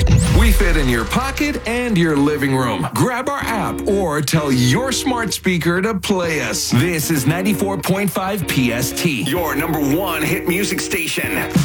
We fit in your pocket and your living room. Grab our app or tell your smart speaker to play us. This is 94.5 PST, your number one hit music station.